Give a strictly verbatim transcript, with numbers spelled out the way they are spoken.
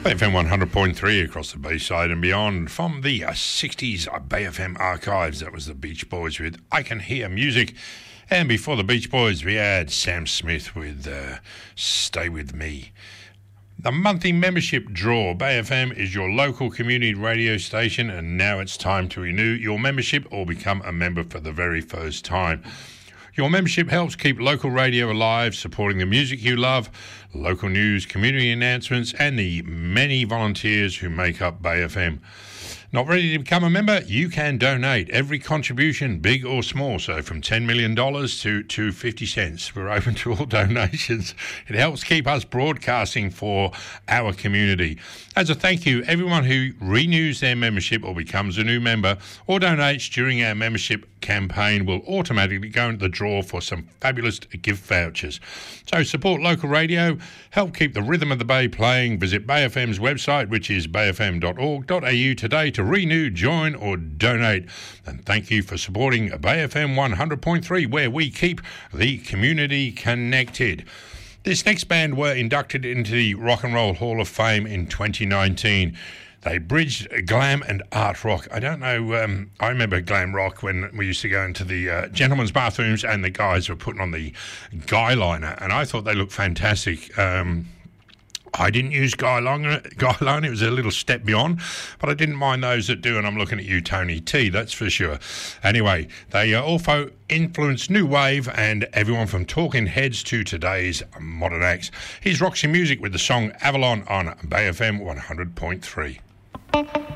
Bay F M one hundred point three across the Bayside and beyond. From the uh, sixties Bay F M archives, that was the Beach Boys with I Can Hear Music. And before the Beach Boys, we had Sam Smith with uh, Stay With Me. The monthly membership draw. Bay F M is your local community radio station, and now it's time to renew your membership or become a member for the very first time. Your membership helps keep local radio alive, supporting the music you love, local news, community announcements, and the many volunteers who make up Bay F M. Not ready to become a member? You can donate. Every contribution, big or small, so from ten million dollars to, to fifty cents. We're open to all donations. It helps keep us broadcasting for our community. As a thank you, everyone who renews their membership or becomes a new member or donates during our membership campaign will automatically go into the draw for some fabulous gift vouchers. So support local radio, help keep the rhythm of the Bay playing. Visit Bay F M's website, which is bay f m dot org dot a u today to renew, join or donate. And thank you for supporting Bay F M one hundred point three, where we keep the community connected. This next band were inducted into the Rock and Roll Hall of Fame in twenty nineteen. They bridged glam and art rock. I don't know, um, I remember glam rock when we used to go into the uh, gentlemen's bathrooms and the guys were putting on the guy liner, and I thought they looked fantastic. Um, I didn't use guy liner, guy liner, it was a little step beyond, but I didn't mind those that do, and I'm looking at you, Tony T, that's for sure. Anyway, they uh, also influenced new wave and everyone from Talking Heads to today's modern acts. Here's Roxy Music with the song Avalon on Bay F M one hundred point three.